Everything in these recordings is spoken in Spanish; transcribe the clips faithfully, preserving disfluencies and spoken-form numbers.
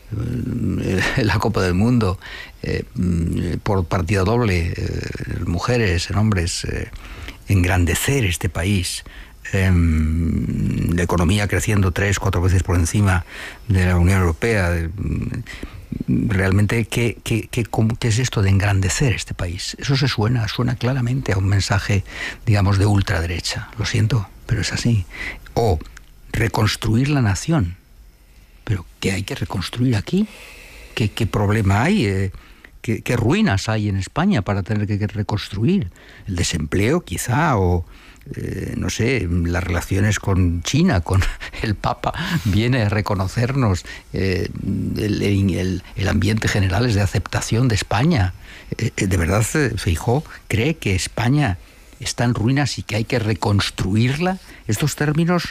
eh, la Copa del Mundo, eh, por partida doble, eh, mujeres, hombres, eh, engrandecer este país, eh, la economía creciendo tres, cuatro veces por encima de la Unión Europea. Eh, realmente, ¿qué, qué, qué, ¿qué es esto de engrandecer este país? Eso se suena, suena claramente a un mensaje, digamos, de ultraderecha. Lo siento, pero es así. O reconstruir la nación. ¿Pero qué hay que reconstruir aquí? ¿Qué, qué problema hay? Eh, ¿qué, ¿Qué ruinas hay en España para tener que reconstruir? ¿El desempleo, quizá? ¿O, eh, no sé, las relaciones con China, con el Papa viene a reconocernos? Eh, el, el, el ambiente general es de aceptación de España. Eh, ¿De verdad Feijóo cree que España está en ruinas y que hay que reconstruirla? Estos términos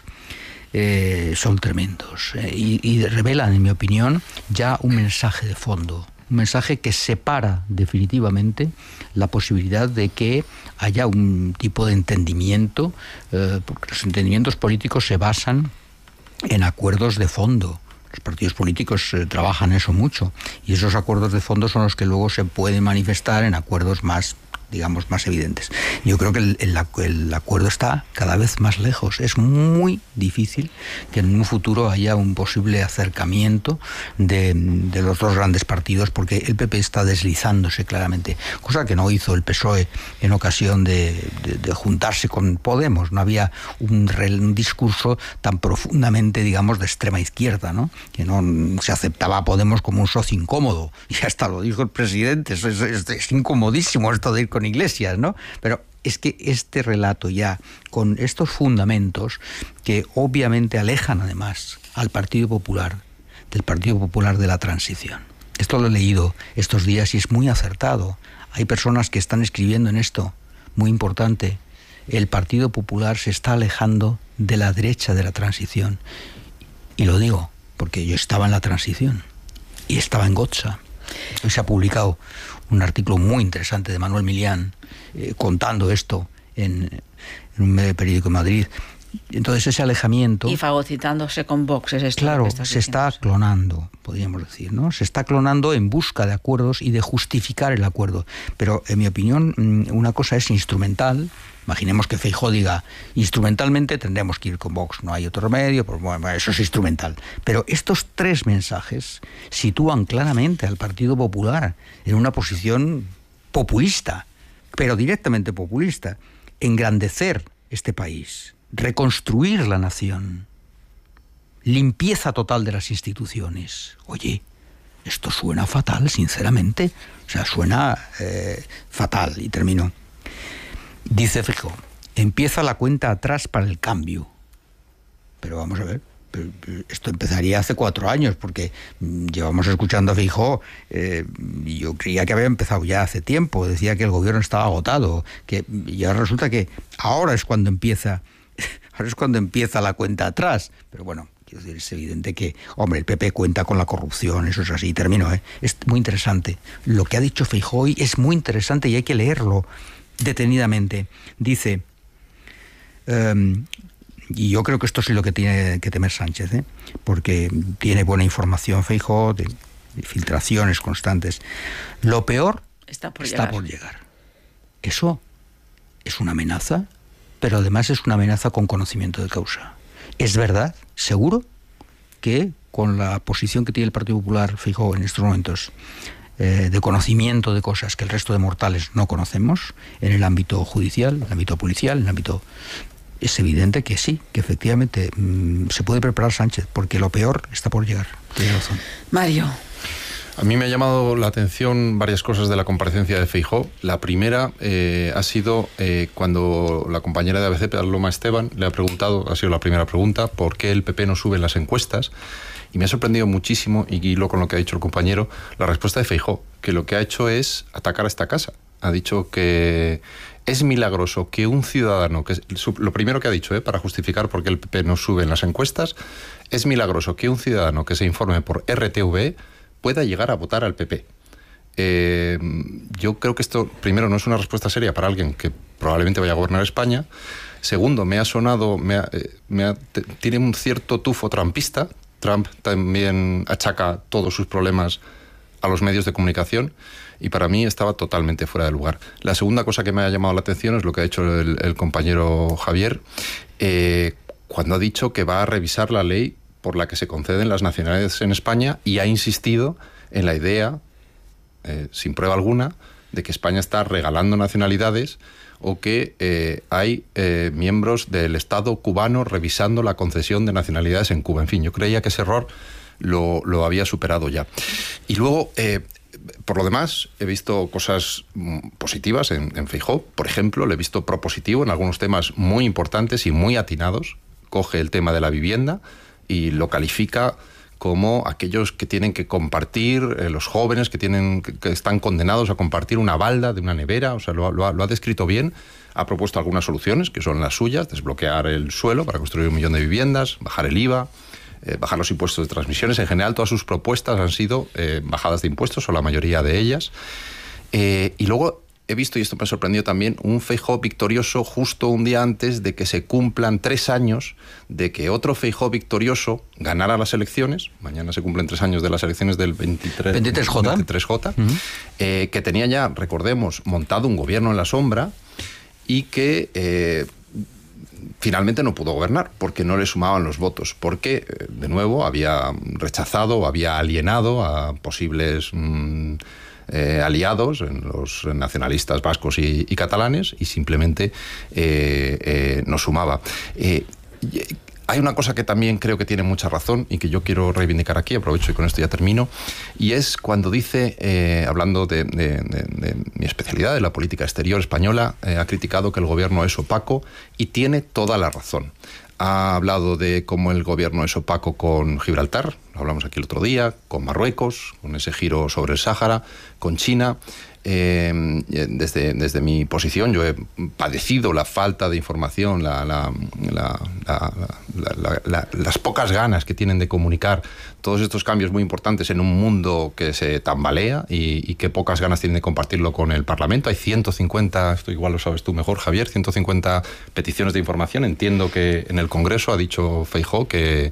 Eh, son tremendos eh, y, y revelan, en mi opinión, ya un mensaje de fondo, un mensaje que separa definitivamente la posibilidad de que haya un tipo de entendimiento, eh, porque los entendimientos políticos se basan en acuerdos de fondo. Los partidos políticos eh, trabajan eso mucho, y esos acuerdos de fondo son los que luego se pueden manifestar en acuerdos más, digamos, más evidentes. Yo creo que el, el, el acuerdo está cada vez más lejos. Es muy difícil que en un futuro haya un posible acercamiento de, de los dos grandes partidos, porque el P P está deslizándose claramente, cosa que no hizo el P S O E en ocasión de, de, de juntarse con Podemos. No había un, un discurso tan profundamente, digamos, de extrema izquierda, ¿no? Que no se aceptaba a Podemos como un socio incómodo, y hasta lo dijo el presidente. Es, es, es, es incomodísimo esto de ir con Iglesias, ¿no? Pero es que este relato ya, con estos fundamentos que obviamente alejan además al Partido Popular del Partido Popular de la Transición. Esto lo he leído estos días y es muy acertado. Hay personas que están escribiendo en esto, muy importante. El Partido Popular se está alejando de la derecha de la transición. Y lo digo porque yo estaba en la transición y estaba en Gotza. Hoy se ha publicado un artículo muy interesante de Manuel Milián eh, contando esto en, en un medio periódico de Madrid. Entonces ese alejamiento... Y fagocitándose con Vox, es esto. Claro, que estás se diciendo. está clonando, podríamos decir, ¿no? Se está clonando en busca de acuerdos y de justificar el acuerdo. Pero, en mi opinión, una cosa es instrumental. Imaginemos que Feijóo diga, instrumentalmente tendremos que ir con Vox, no hay otro remedio, pues bueno, eso es instrumental. Pero estos tres mensajes sitúan claramente al Partido Popular en una posición populista, pero directamente populista. Engrandecer este país, reconstruir la nación, limpieza total de las instituciones. Oye, esto suena fatal, sinceramente. O sea, suena eh, fatal. Y termino. Dice Feijóo, empieza la cuenta atrás para el cambio. Pero vamos a ver, esto empezaría hace cuatro años, porque llevamos escuchando a Feijóo, eh, y yo creía que había empezado ya hace tiempo. Decía que el gobierno estaba agotado, que ya resulta que ahora es cuando empieza, ahora es cuando empieza la cuenta atrás. Pero bueno, quiero decir, es evidente que, hombre, el P P cuenta con la corrupción, eso es así. Termino, ¿eh? Es muy interesante. Lo que ha dicho Feijóo hoy es muy interesante y hay que leerlo detenidamente. Dice, um, y yo creo que esto es lo que tiene que temer Sánchez, ¿eh? Porque tiene buena información Feijóo, de, de filtraciones constantes. Lo peor está, por, está llegar. por llegar. Eso es una amenaza, pero además es una amenaza con conocimiento de causa. Es verdad, seguro, que con la posición que tiene el Partido Popular Feijóo en estos momentos, Eh, de conocimiento de cosas que el resto de mortales no conocemos, en el ámbito judicial, en el ámbito policial, en el ámbito... Es evidente que sí, que efectivamente mmm, se puede preparar Sánchez, porque lo peor está por llegar. Tiene razón. Mario. A mí me ha llamado la atención varias cosas de la comparecencia de Feijóo. La primera eh, ha sido eh, cuando la compañera de A B C, Paloma Esteban, le ha preguntado, ha sido la primera pregunta, ¿por qué el P P no sube en las encuestas? Y me ha sorprendido muchísimo, y lo con lo que ha dicho el compañero, la respuesta de Feijóo, que lo que ha hecho es atacar a esta casa. Ha dicho que es milagroso que un ciudadano, que es lo primero que ha dicho, ¿eh? para justificar por qué el P P no sube en las encuestas, es milagroso que un ciudadano que se informe por R T V E pueda llegar a votar al P P. Eh, yo creo que esto, primero, no es una respuesta seria para alguien que probablemente vaya a gobernar España. Segundo, me ha sonado, me ha, eh, me ha, te, tiene un cierto tufo trampista, Trump también achaca todos sus problemas a los medios de comunicación, y para mí estaba totalmente fuera de lugar. La segunda cosa que me ha llamado la atención es lo que ha hecho el, el compañero Javier, eh, cuando ha dicho que va a revisar la ley por la que se conceden las nacionalidades en España, y ha insistido en la idea, eh, sin prueba alguna, de que España está regalando nacionalidades, o que eh, hay eh, miembros del Estado cubano revisando la concesión de nacionalidades en Cuba. En fin, yo creía que ese error lo, lo había superado ya. Y luego, eh, por lo demás, he visto cosas positivas en, en Feijóo. Por ejemplo, le he visto propositivo en algunos temas muy importantes y muy atinados. Coge el tema de la vivienda y lo califica como aquellos que tienen que compartir, eh, los jóvenes que, tienen, que, que están condenados a compartir una balda de una nevera. O sea, lo, lo, ha, lo ha descrito bien. Ha propuesto algunas soluciones, que son las suyas: desbloquear el suelo para construir un millón de viviendas, bajar el I V A, eh, bajar los impuestos de transmisiones. En general, todas sus propuestas han sido eh, bajadas de impuestos, o la mayoría de ellas. Eh, y luego he visto, y esto me ha sorprendido también, un Feijóo victorioso justo un día antes de que se cumplan tres años de que otro Feijóo victorioso ganara las elecciones. Mañana se cumplen tres años de las elecciones del veintitrés J, veintitrés J uh-huh. eh, que tenía ya, recordemos, montado un gobierno en la sombra, y que eh, finalmente no pudo gobernar porque no le sumaban los votos, porque, eh, de nuevo, había rechazado, había alienado a posibles Mmm, Eh, aliados en los nacionalistas vascos y, y catalanes, y simplemente eh, eh, no sumaba. Eh, hay una cosa que también creo que tiene mucha razón y que yo quiero reivindicar aquí, aprovecho y con esto ya termino, y es cuando dice, eh, hablando de, de, de, de mi especialidad, de la política exterior española, eh, ha criticado que el gobierno es opaco, y tiene toda la razón. Ha hablado de cómo el gobierno es opaco con Gibraltar, lo hablamos aquí el otro día, con Marruecos, con ese giro sobre el Sáhara, con China. Eh, desde, desde mi posición yo he padecido la falta de información, la, la, la, la, la, la, la, las pocas ganas que tienen de comunicar todos estos cambios muy importantes en un mundo que se tambalea, y, y que pocas ganas tienen de compartirlo con el Parlamento. Hay ciento cincuenta, esto igual lo sabes tú mejor, Javier, ciento cincuenta peticiones de información. Entiendo que en el Congreso ha dicho Feijóo que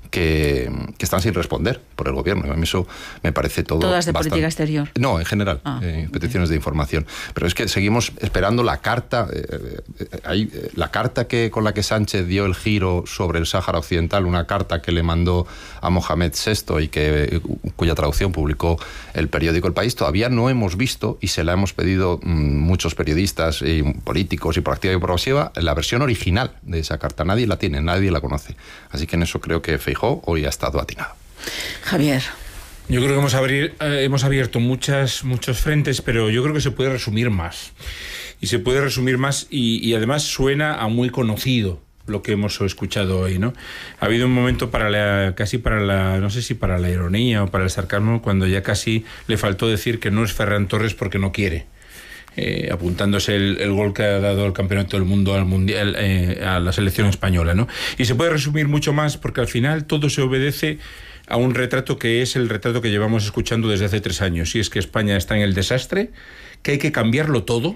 Que, que están sin responder por el gobierno. A mí eso me parece todo ¿Todas de bastante... política exterior? No, en general, ah, eh, peticiones okay. de información. Pero es que seguimos esperando la carta, eh, eh, hay, eh, la carta que, con la que Sánchez dio el giro sobre el Sáhara Occidental, una carta que le mandó a Mohamed sexto y que, eh, cuya traducción publicó el periódico El País. Todavía no hemos visto, y se la hemos pedido mmm, muchos periodistas y políticos y por activa y por pasiva, la versión original de esa carta. Nadie la tiene, nadie la conoce. Así que en eso creo que Feijóo hoy ha estado atinado. Javier. Yo creo que hemos, abrir, eh, hemos abierto muchas, muchos frentes, pero yo creo que se puede resumir más. Y se puede resumir más y, y además suena a muy conocido lo que hemos escuchado hoy, ¿no? Ha habido un momento para la, casi para la, no sé si para la ironía o para el sarcasmo, cuando ya casi le faltó decir que no es Ferran Torres porque no quiere. Eh, apuntándose el, el gol que ha dado el campeonato del mundo al mundial, eh, a la selección española, ¿no? Y se puede resumir mucho más, porque al final todo se obedece a un retrato que es el retrato que llevamos escuchando desde hace tres años, y es que España está en el desastre, que hay que cambiarlo todo.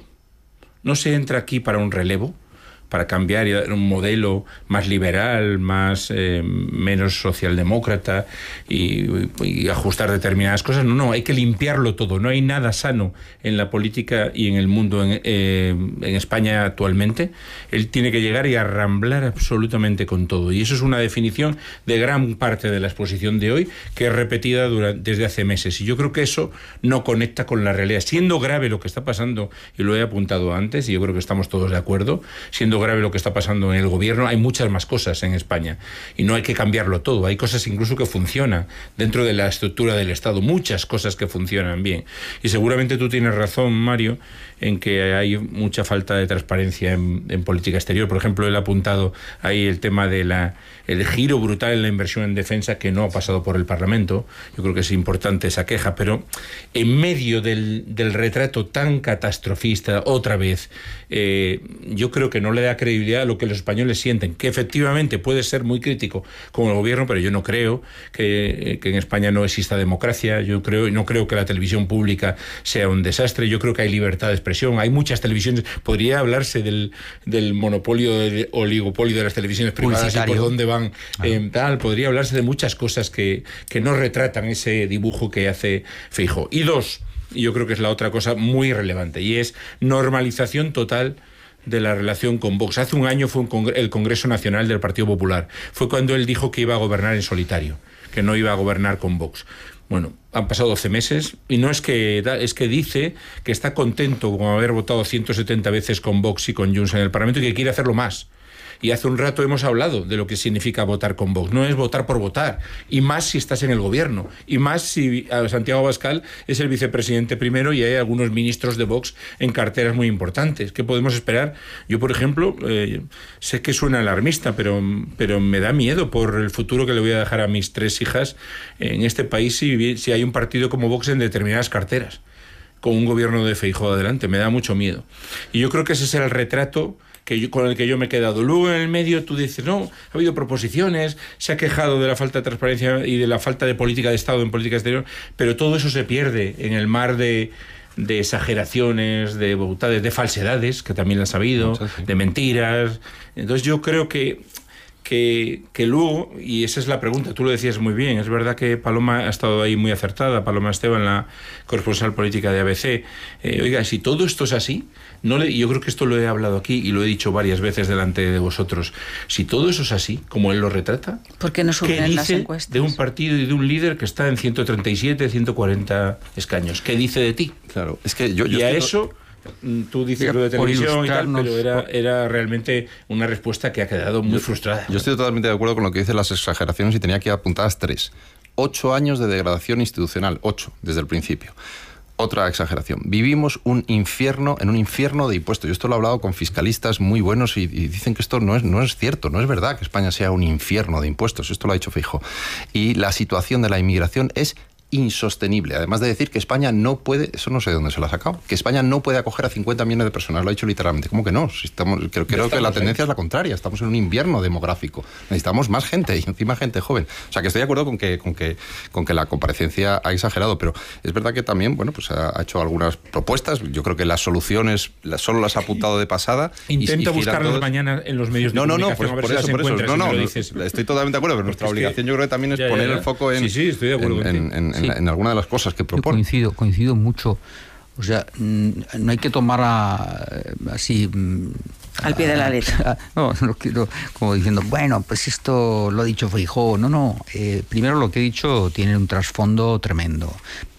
No se entra aquí para un relevo, para cambiar y dar un modelo más liberal, más eh, menos socialdemócrata y, y ajustar determinadas cosas. No, no, hay que limpiarlo todo. No hay nada sano en la política y en el mundo en, eh, en España actualmente. Él tiene que llegar y arramblar absolutamente con todo. Y eso es una definición de gran parte de la exposición de hoy, que es repetida durante, desde hace meses. Y yo creo que eso no conecta con la realidad. Siendo grave lo que está pasando, y lo he apuntado antes, y yo creo que estamos todos de acuerdo, siendo grave lo que está pasando en el gobierno, hay muchas más cosas en España y no hay que cambiarlo todo. Hay cosas incluso que funcionan dentro de la estructura del Estado, muchas cosas que funcionan bien, y seguramente tú tienes razón, Mario, en que hay mucha falta de transparencia en, en política exterior. Por ejemplo, él ha apuntado ahí el tema de la el giro brutal en la inversión en defensa, que no ha pasado por el Parlamento. Yo creo que es importante esa queja, pero en medio del, del retrato tan catastrofista, otra vez, eh, yo creo que no le da da credibilidad a lo que los españoles sienten, que efectivamente puede ser muy crítico con el gobierno, pero yo no creo que, que en España no exista democracia, yo creo, no creo que la televisión pública sea un desastre, yo creo que hay libertad de expresión, hay muchas televisiones, podría hablarse del, del monopolio, del oligopolio de las televisiones privadas y por dónde van, ah. eh, tal, podría hablarse de muchas cosas que, que no retratan ese dibujo que hace Feijóo. Y dos, y yo creo que es la otra cosa muy relevante, y es normalización total de la relación con Vox. Hace un año fue un congre- el Congreso Nacional del Partido Popular. Fue cuando él dijo que iba a gobernar en solitario, que no iba a gobernar con Vox. Bueno, han pasado doce meses y no es que es que dice que está contento con haber votado ciento setenta veces con Vox y con Junts en el Parlamento y que quiere hacerlo más. Y hace un rato hemos hablado de lo que significa votar con Vox. No es votar por votar, y más si estás en el gobierno, y más si Santiago Abascal es el vicepresidente primero y hay algunos ministros de Vox en carteras muy importantes. ¿Qué podemos esperar? Yo, por ejemplo, eh, sé que suena alarmista, pero, pero me da miedo por el futuro que le voy a dejar a mis tres hijas en este país si, si hay un partido como Vox en determinadas carteras, con un gobierno de Feijóo adelante. Me da mucho miedo. Y yo creo que ese será el retrato que yo, con el que yo me he quedado. Luego en el medio tú dices, no, ha habido proposiciones, se ha quejado de la falta de transparencia y de la falta de política de Estado en política exterior, pero todo eso se pierde en el mar de, de exageraciones, de bautades, de falsedades, que también las ha habido, de mentiras. Entonces yo creo que Que, que luego, y esa es la pregunta, tú lo decías muy bien, es verdad que Paloma ha estado ahí muy acertada, Paloma Esteban, la corresponsal política de A B C. Eh, oiga, si todo esto es así, no le, yo creo que esto lo he hablado aquí y lo he dicho varias veces delante de vosotros, si todo eso es así, como él lo retrata, ¿por qué no suben ¿qué las dice encuestas? De un partido y de un líder que está en ciento treinta y siete, ciento cuarenta escaños? ¿Qué dice de ti? Claro, es que yo... yo y a estoy... eso... Tú dices lo de televisión y tal, pero era, era realmente una respuesta que ha quedado muy yo, frustrada. Yo estoy totalmente de acuerdo con lo que dicen las exageraciones y tenía aquí apuntadas tres. Ocho años de degradación institucional, ocho, desde el principio. Otra exageración. Vivimos un infierno, en un infierno de impuestos. Yo esto lo he hablado con fiscalistas muy buenos y, y dicen que esto no es, no es cierto, no es verdad que España sea un infierno de impuestos. Esto lo ha dicho Feijóo. Y la situación de la inmigración es insostenible, además de decir que España no puede, eso no sé de dónde se lo ha sacado, que España no puede acoger a cincuenta millones de personas, lo ha dicho literalmente. ¿Cómo que no? Si estamos, creo creo que la tendencia es la contraria, estamos en un invierno demográfico, necesitamos más gente y encima gente joven. O sea que estoy de acuerdo con que, con que, con que la comparecencia ha exagerado, pero es verdad que también, bueno, pues ha, ha hecho algunas propuestas, yo creo que las soluciones las, solo las ha apuntado de pasada. Intenta buscarlas mañana en los medios de no, comunicación. No, no, por, por eso, por eso. No, no, estoy totalmente de acuerdo, pero nuestra obligación yo creo que también es ya, poner ya, ya. el foco en, sí, sí, estoy de acuerdo en, en, en, sí. en, en alguna de las cosas que propone. Yo coincido, coincido mucho. O sea, no hay que tomar a, así... Al pie de la letra. No, no quiero, como diciendo, bueno, pues esto lo ha dicho Feijóo. No, no. Eh, primero lo que he dicho tiene un trasfondo tremendo.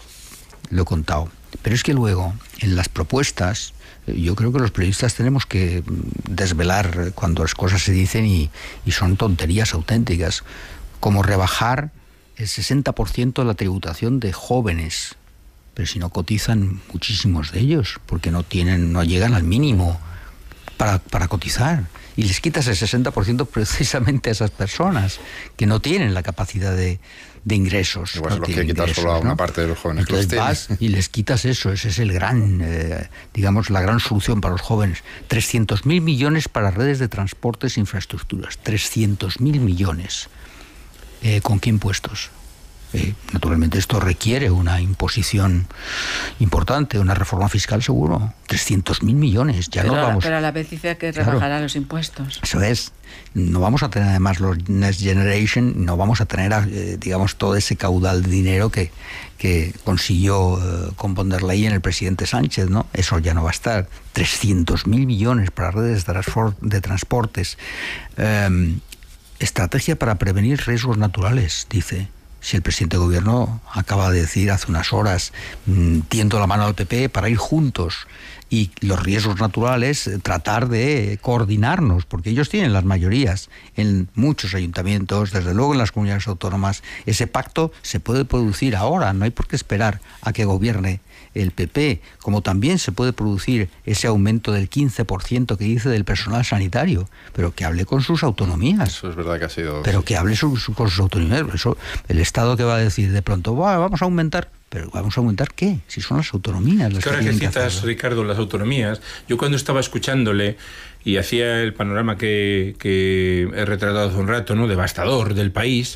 Lo he contado. Pero es que luego, en las propuestas, yo creo que los periodistas tenemos que desvelar cuando las cosas se dicen y, y son tonterías auténticas. Como rebajar el sesenta por ciento de la tributación de jóvenes, pero si no cotizan muchísimos de ellos, porque no tienen, no llegan al mínimo para, para cotizar, y les quitas el sesenta por ciento precisamente a esas personas que no tienen la capacidad de, de ingresos. Igual no se los quiere quitar solo a una, ¿no?, parte de los jóvenes. Entonces que los vas y les quitas eso, ese es el gran, eh, digamos, la gran solución para los jóvenes. trescientos mil millones para redes de transportes e infraestructuras, trescientos mil millones. Eh, ¿Con qué impuestos? Eh, naturalmente esto requiere una imposición importante, una reforma fiscal seguro. trescientos mil millones, ya pero no vamos... Pero a la vez dice que claro, rebajará los impuestos. Eso es. No vamos a tener además los Next Generation, no vamos a tener, eh, digamos, todo ese caudal de dinero que, que consiguió eh, con von der Leyen el presidente Sánchez, ¿no? Eso ya no va a estar. trescientos mil millones para redes de, transfor- de transportes. Eh, Estrategia para prevenir riesgos naturales, dice. Si el presidente de gobierno acaba de decir hace unas horas, mmm, tiendo la mano al P P para ir juntos, y los riesgos naturales, tratar de coordinarnos, porque ellos tienen las mayorías en muchos ayuntamientos, desde luego en las comunidades autónomas. Ese pacto se puede producir ahora, no hay por qué esperar a que gobierne el P P, como también se puede producir ese aumento del quince por ciento que dice del personal sanitario, pero que hable con sus autonomías. Eso es verdad que ha sido... Pero que hable su, su, con sus autonomías. Eso, el Estado que va a decir de pronto, vamos a aumentar, pero ¿vamos a aumentar qué? Si son las autonomías las que que ahora que tienen que citas, hacerlo. Ricardo, las autonomías, yo cuando estaba escuchándole y hacía el panorama que, que he retratado hace un rato, ¿no?, devastador del país,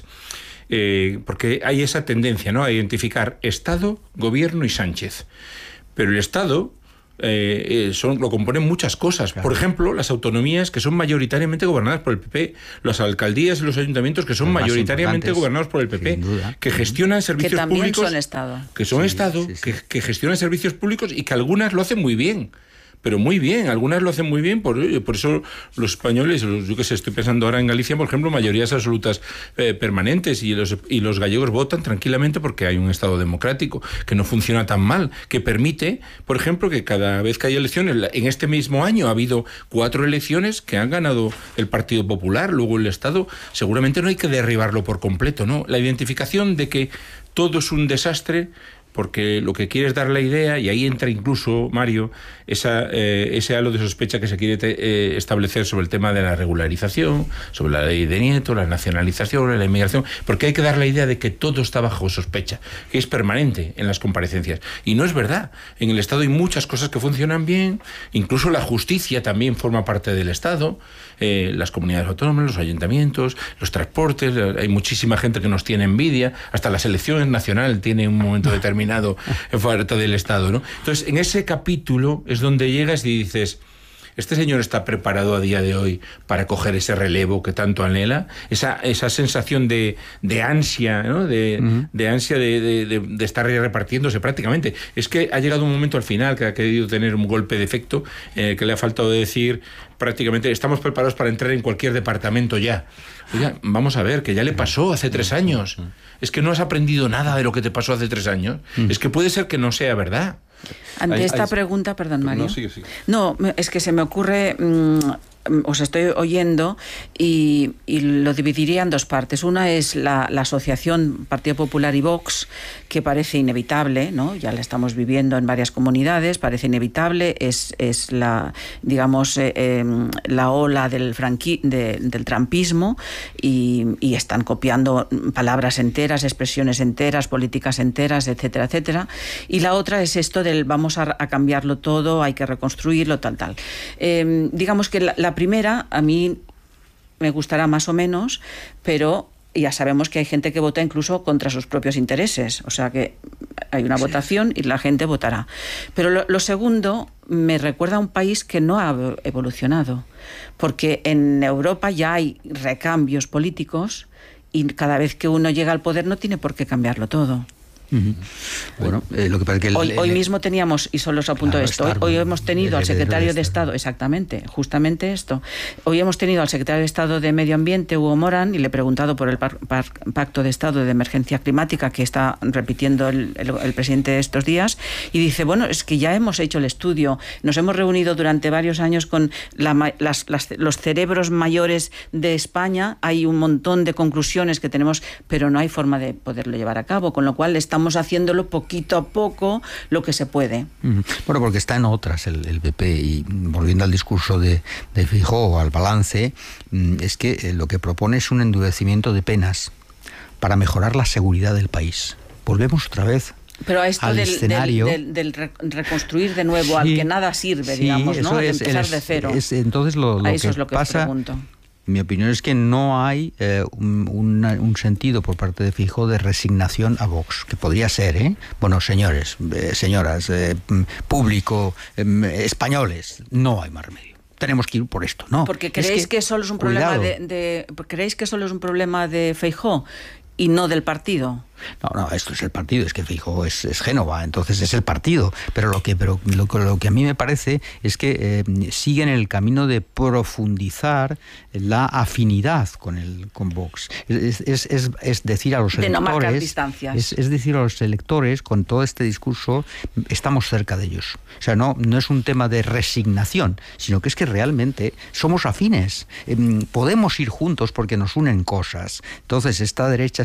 eh, porque hay esa tendencia, ¿no?, a identificar Estado, Gobierno y Sánchez. Pero el Estado eh, eh, son, lo componen muchas cosas. Claro. Por ejemplo, las autonomías que son mayoritariamente gobernadas por el P P, las alcaldías y los ayuntamientos que son mayoritariamente gobernados por el P P, que gestionan servicios que también públicos. Son Estado. Que son sí, Estado, sí, sí. Que, que gestionan servicios públicos y que algunas lo hacen muy bien. Pero muy bien, algunas lo hacen muy bien, por, por eso los españoles, yo que sé, estoy pensando ahora en Galicia, por ejemplo, mayorías absolutas eh, permanentes, y los, y los gallegos votan tranquilamente porque hay un Estado democrático que no funciona tan mal, que permite, por ejemplo, que cada vez que hay elecciones, en este mismo año ha habido cuatro elecciones que han ganado el Partido Popular. Luego el Estado seguramente no hay que derribarlo por completo, ¿no? La identificación de que todo es un desastre, porque lo que quiere es dar la idea, y ahí entra incluso, Mario, esa, eh, ese halo de sospecha que se quiere te, eh, establecer sobre el tema de la regularización, sobre la ley de Nieto, la nacionalización, la inmigración, porque hay que dar la idea de que todo está bajo sospecha, que es permanente en las comparecencias. Y no es verdad. En el Estado hay muchas cosas que funcionan bien, incluso la justicia también forma parte del Estado, eh, las comunidades autónomas, los ayuntamientos, los transportes, hay muchísima gente que nos tiene envidia, hasta la selección nacional tiene un momento determinado en falta del Estado, ¿no? Entonces, en ese capítulo es donde llegas y dices, ¿este señor está preparado a día de hoy para coger ese relevo que tanto anhela? Esa, esa sensación de, de ansia, ¿no? De, uh-huh. de ansia de, de, de, de estar repartiéndose prácticamente. Es que ha llegado un momento al final que ha querido tener un golpe de efecto, eh, que le ha faltado decir prácticamente, estamos preparados para entrar en cualquier departamento ya. Oiga, vamos a ver, que ya le pasó hace tres años. Es que no has aprendido nada de lo que te pasó hace tres años. Uh-huh. Es que puede ser que no sea verdad. Ante hay, esta hay... pregunta, perdón, Mario. No, sigue, sigue. No, es que se me ocurre, mmm, os estoy oyendo y, y lo dividiría en dos partes. Una es la, la asociación Partido Popular y Vox, que parece inevitable, ¿no? Ya la estamos viviendo en varias comunidades, parece inevitable, es, es la, digamos, eh, eh, la ola del, franqui, de, del trampismo, y, y están copiando palabras enteras, expresiones enteras, políticas enteras, etcétera, etcétera. Y la otra es esto del vamos a, a cambiarlo todo, hay que reconstruirlo, tal, tal. Eh, digamos que la, la primera a mí me gustará más o menos, pero ya sabemos que hay gente que vota incluso contra sus propios intereses, o sea que hay una sí. votación y la gente votará. Pero lo, lo segundo me recuerda a un país que no ha evolucionado, porque en Europa ya hay recambios políticos y cada vez que uno llega al poder no tiene por qué cambiarlo todo. Uh-huh. Bueno, eh, lo que pasa es que el, hoy, el, hoy mismo teníamos, y solo os apunto claro, esto, hoy, hoy hemos tenido al secretario de Estado, exactamente, justamente esto, hoy hemos tenido al secretario de Estado de Medio Ambiente, Hugo Morán, y le he preguntado por el par, par, Pacto de Estado de Emergencia Climática que está repitiendo el, el, el presidente estos días, y dice, bueno, es que ya hemos hecho el estudio, nos hemos reunido durante varios años con la, las, las, los cerebros mayores de España, hay un montón de conclusiones que tenemos, pero no hay forma de poderlo llevar a cabo, con lo cual estamos Estamos haciéndolo poquito a poco lo que se puede. Bueno, porque está en otras el, el P P, y volviendo al discurso de, de Feijóo, al balance, es que lo que propone es un endurecimiento de penas para mejorar la seguridad del país. Volvemos otra vez. Pero a esto al del, escenario, del, del, del reconstruir de nuevo, sí, al que nada sirve, sí, digamos, ¿no? De es, empezar es, de cero. Es, entonces lo, lo a eso que es lo que pasa, os pregunto. Mi opinión es que no hay eh, un, una, un sentido por parte de Feijóo de resignación a Vox, que podría ser, ¿eh? Bueno, señores, eh, señoras, eh, público, eh, españoles, no hay más remedio. Tenemos que ir por esto, ¿no? Porque creéis es que, que solo es un problema de, de, creéis que solo es un problema de Feijóo y no del partido. No, no, esto es el partido, es que Feijóo es, es Génova, entonces es el partido. Pero lo que, pero lo, lo que a mí me parece es que eh, siguen el camino de profundizar la afinidad con el con Vox. Es, es, es, es decir a los de electores, no marcar distancias. Es, es decir a los electores, con todo este discurso, estamos cerca de ellos. O sea, no, no es un tema de resignación, sino que es que realmente somos afines. Eh, podemos ir juntos porque nos unen cosas. Entonces esta derecha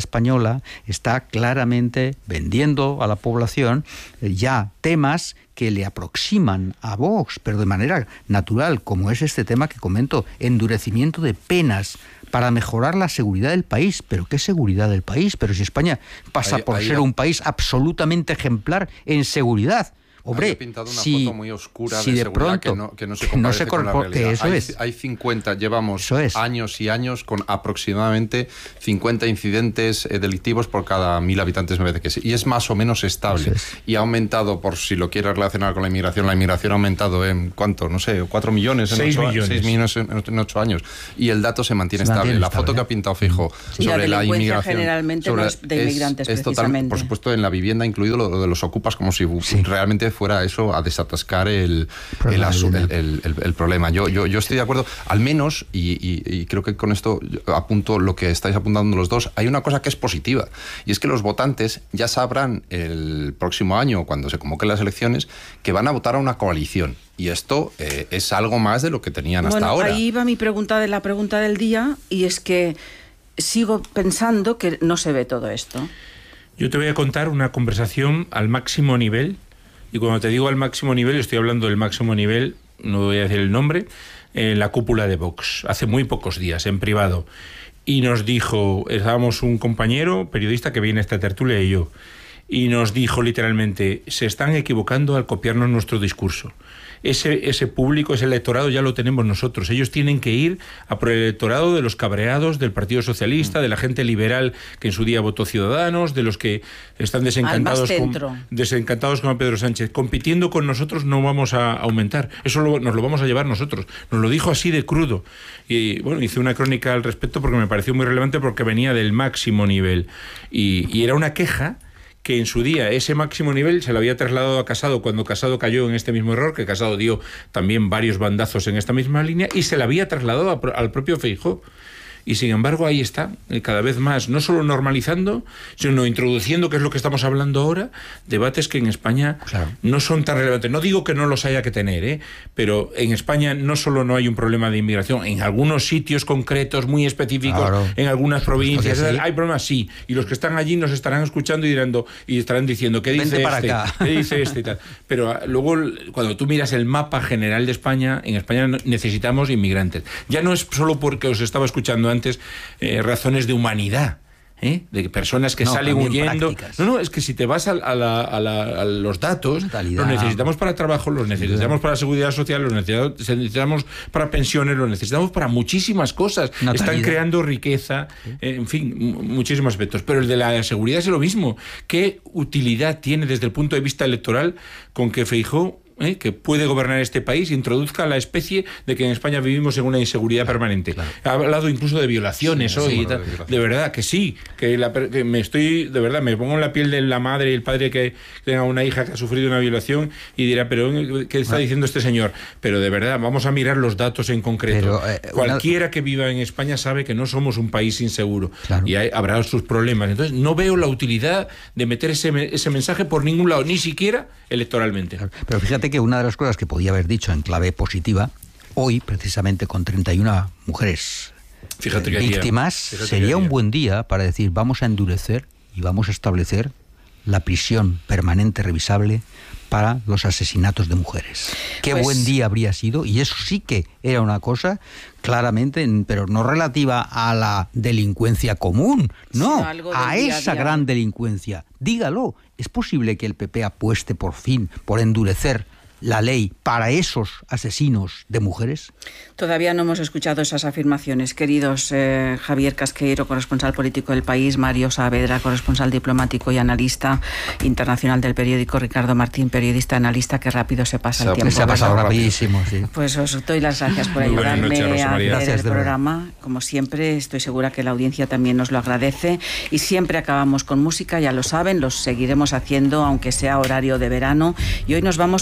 española está claramente vendiendo a la población ya temas que le aproximan a Vox, pero de manera natural, como es este tema que comento, endurecimiento de penas para mejorar la seguridad del país. ¿Pero qué seguridad del país? Pero si España pasa ahí, por ahí ser ha... un país absolutamente ejemplar en seguridad. Hombre, ha pintado una si, foto muy oscura si de, de seguridad pronto que no, que no se que no comparte se con la corpo- realidad. eso hay, es. hay cincuenta, llevamos es. años y años con aproximadamente cincuenta incidentes eh, delictivos por cada mil habitantes, me parece que sí. Y es más o menos estable. Es. Y ha aumentado, por si lo quieres relacionar con la inmigración, la inmigración ha aumentado en, ¿cuánto? No sé, cuatro millones en seis ocho, millones. seis millones en, en ocho años. Y el dato se mantiene Se estable. mantiene la estable, foto ¿eh? que ha pintado Feijóo Y sobre la la delincuencia inmigración... generalmente sobre, no es de inmigrantes, es, es total, precisamente. por supuesto, en la vivienda, incluido lo, lo de los ocupas, como si Sí. realmente fuera eso a desatascar el El, el, asu- el, el, el, el problema. Yo, yo, yo estoy de acuerdo, al menos, y, y, y creo que con esto apunto lo que estáis apuntando los dos, hay una cosa que es positiva, y es que los votantes ya sabrán el próximo año, cuando se convoquen las elecciones, que van a votar a una coalición. Y esto eh, es algo más de lo que tenían hasta bueno, ahora. Ahí va mi pregunta de la pregunta del día, y es que sigo pensando que no se ve todo esto. Yo te voy a contar una conversación al máximo nivel. Y cuando te digo al máximo nivel, estoy hablando del máximo nivel, no voy a decir el nombre, en la cúpula de Vox, hace muy pocos días, en privado. Y nos dijo, estábamos un compañero periodista que viene a esta tertulia y yo, y nos dijo literalmente, se están equivocando al copiarnos nuestro discurso. Ese, ese público, ese electorado ya lo tenemos nosotros. Ellos tienen que ir a por el electorado de los cabreados del Partido Socialista, de la gente liberal que en su día votó Ciudadanos, de los que están desencantados con, desencantados con Pedro Sánchez. Compitiendo con nosotros no vamos a aumentar. Eso lo, nos lo vamos a llevar nosotros. Nos lo dijo así de crudo. Y bueno, hice una crónica al respecto porque me pareció muy relevante, porque venía del máximo nivel. Y, y era una queja que en su día ese máximo nivel se lo había trasladado a Casado cuando Casado cayó en este mismo error, que Casado dio también varios bandazos en esta misma línea, y se la había trasladado a, al propio Feijóo. Y sin embargo ahí está, cada vez más, no solo normalizando, sino introduciendo, que es lo que estamos hablando ahora, debates que en España claro. no son tan relevantes. No digo que no los haya que tener, ¿eh? Pero en España no solo no hay un problema de inmigración, en algunos sitios concretos, muy específicos, claro. en algunas provincias, sí. hay problemas, sí. Y los que están allí nos estarán escuchando y, dirando, y estarán diciendo, ¿qué dice Vente este? para acá. ¿Qué dice este? Y tal. Pero luego, cuando tú miras el mapa general de España, en España necesitamos inmigrantes. Ya no es solo porque os estaba escuchando antes, eh, razones de humanidad, ¿eh? De personas que no, salen huyendo. Prácticas. No, no, es que si te vas a, a, la, a, la, a los datos, Totalidad. Los necesitamos para trabajo, los necesitamos para seguridad social, los necesitamos para pensiones, los necesitamos para muchísimas cosas. Natalidad. Están creando riqueza, eh, en fin, muchísimos aspectos. Pero el de la seguridad es lo mismo. ¿Qué utilidad tiene desde el punto de vista electoral con que Feijóo, ¿Eh? que puede gobernar este país, introduzca la especie de que en España vivimos en una inseguridad claro, permanente? Claro. Ha hablado incluso de violaciones sí, hoy. Sí, bueno, de, de verdad que sí, que, la, que me estoy, de verdad, me pongo en la piel de la madre y el padre que tenga una hija que ha sufrido una violación y dirá, pero ¿qué está diciendo este señor? Pero de verdad, vamos a mirar los datos en concreto. Pero, eh, Cualquiera una... que viva en España sabe que no somos un país inseguro claro. y hay, habrá sus problemas. Entonces, no veo la utilidad de meter ese, ese mensaje por ningún lado, ni siquiera electoralmente. Claro. Pero fíjate que una de las cosas que podía haber dicho en clave positiva, hoy, precisamente con treinta y una mujeres fíjate eh, que víctimas, fíjate sería que un buen día para decir, vamos a endurecer y vamos a establecer la prisión permanente revisable para los asesinatos de mujeres. Qué pues, buen día habría sido, y eso sí que era una cosa claramente, pero no relativa a la delincuencia común, no, a esa gran delincuencia. Dígalo, ¿es posible que el P P apueste por fin por endurecer la ley para esos asesinos de mujeres? Todavía no hemos escuchado esas afirmaciones. Queridos eh, Javier Casqueiro, corresponsal político del País, Mario Saavedra, corresponsal diplomático y analista internacional del periódico, Ricardo Martín, periodista analista, que rápido se pasa se el tiempo. Se ha pasado rapidísimo, sí. Pues os doy las gracias por ayudarme noches, a hacer el programa. Como siempre, estoy segura que la audiencia también nos lo agradece. Y siempre acabamos con música, ya lo saben, los seguiremos haciendo, aunque sea horario de verano. Y hoy nos vamos con una canción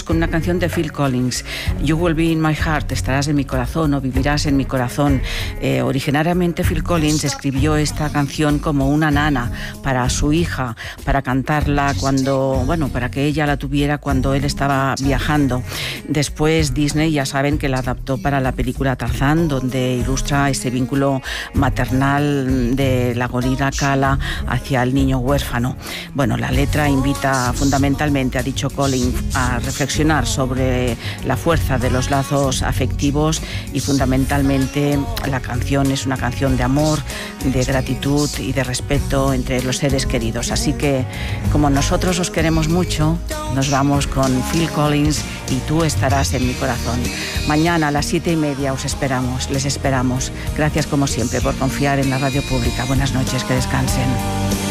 canción de Phil Collins, You Will Be in My Heart, estarás en mi corazón o vivirás en mi corazón. Eh, originariamente Phil Collins escribió esta canción como una nana para su hija, para cantarla cuando, bueno, para que ella la tuviera cuando él estaba viajando. Después Disney, ya saben que la adaptó para la película Tarzán, donde ilustra ese vínculo maternal de la gorila Kala hacia el niño huérfano. Bueno, la letra invita fundamentalmente, ha dicho Collins, a reflexionar sobre la fuerza de los lazos afectivos y fundamentalmente la canción es una canción de amor, de gratitud y de respeto entre los seres queridos. Así que, como nosotros os queremos mucho, nos vamos con Phil Collins y Tú estarás en mi corazón. Mañana a las siete y media os esperamos, les esperamos. Gracias como siempre por confiar en la radio pública. Buenas noches, que descansen.